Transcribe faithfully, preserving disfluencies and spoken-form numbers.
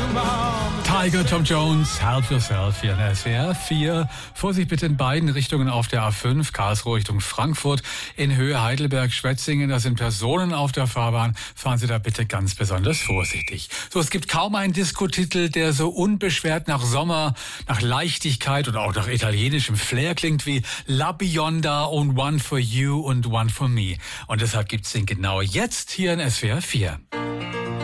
Tiger, Tom Jones, Help Yourself hier in S W R vier. Vorsicht bitte in beiden Richtungen auf der A fünf, Karlsruhe Richtung Frankfurt. In Höhe Heidelberg-Schwetzingen, da sind Personen auf der Fahrbahn. Fahren Sie da bitte ganz besonders vorsichtig. So, es gibt kaum einen Diskotitel, der so unbeschwert nach Sommer, nach Leichtigkeit und auch nach italienischem Flair klingt wie La Bionda und One for You und One for Me. Und deshalb gibt's den genau jetzt hier in S W R vier.